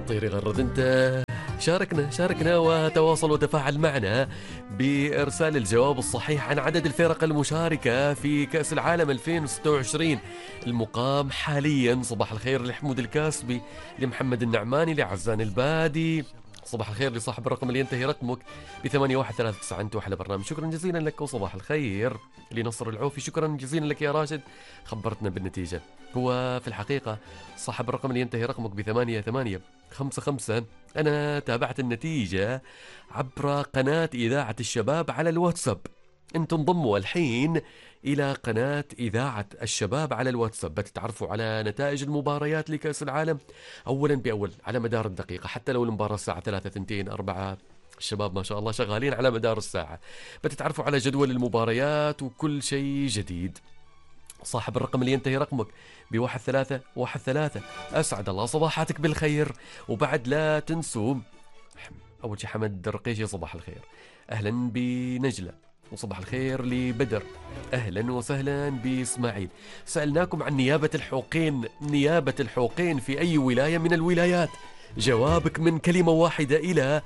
طير يغرد انت. شاركنا وتواصل وتفاعل معنا بإرسال الجواب الصحيح عن عدد الفرق المشاركة في كأس العالم 2026 المقام حاليا. صباح الخير لحمود الكاسبي، لمحمد النعماني، لعزان البادي. صباح الخير لصاحب الرقم اللي ينتهي رقمك ب8139. انت أحلى برنامج، شكرا جزيلا لك. وصباح الخير لنصر العوفي، شكرا جزيلا لك يا راشد، خبرتنا بالنتيجة. هو في الحقيقة صاحب الرقم اللي ينتهي رقمك ب8855. أنا تابعت النتيجة عبر قناة إذاعة الشباب على الواتساب. انتم انضموا الحين إلى قناة إذاعة الشباب على الواتساب، بتتعرفوا على نتائج المباريات لكأس العالم أولا بأول على مدار الدقيقة، حتى لو المباراة الساعة 3 2 4. الشباب ما شاء الله شغالين على مدار الساعة، بتتعرفوا على جدول المباريات وكل شيء جديد. صاحب الرقم اللي ينتهي رقمك ب1313، أسعد الله صباحاتك بالخير. وبعد لا تنسوا أول شي حمد الرقيشي، صباح الخير. أهلا بنجلة، وصباح الخير لبدر. أهلا وسهلا بإسماعيل. سألناكم عن نيابة الحوقين في أي ولاية من الولايات؟ جوابك من كلمة واحدة إلى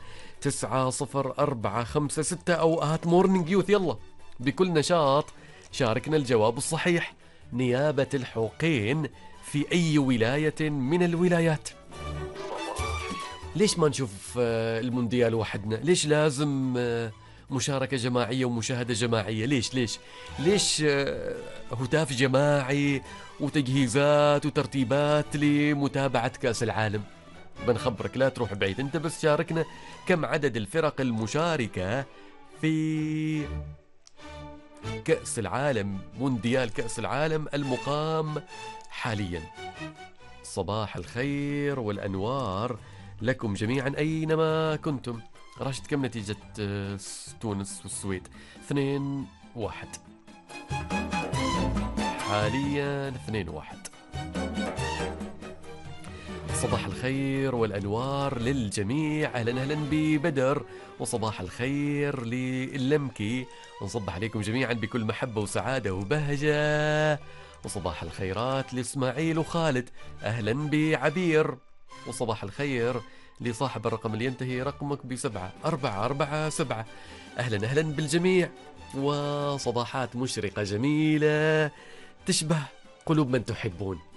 90456 أو مورنينج يوث. يلا بكل نشاط شاركنا الجواب الصحيح. نيابة الحوقين في أي ولاية من الولايات؟ ليش ما نشوف المونديال وحدنا؟ ليش لازم مشاركة جماعية ومشاهدة جماعية؟ ليش هتاف جماعي وتجهيزات وترتيبات لمتابعة كأس العالم؟ بنخبرك، لا تروح بعيد، انت بس شاركنا كم عدد الفرق المشاركة في كأس العالم، مونديال كأس العالم المقام حاليا. صباح الخير والأنوار لكم جميعا أينما كنتم. راشد، كم نتيجة تونس والسويد؟ 2-1 حاليا، 2-1. صباح الخير والأنوار للجميع. أهلا ببدر، وصباح الخير للمكي. نصبح عليكم جميعا بكل محبة وسعادة وبهجة. وصباح الخيرات لإسماعيل وخالد. أهلا بعبير، وصباح الخير لصاحب الرقم اللي ينتهي رقمك ب7447. أهلا بالجميع، وصباحات مشرقة جميلة تشبه قلوب من تحبون.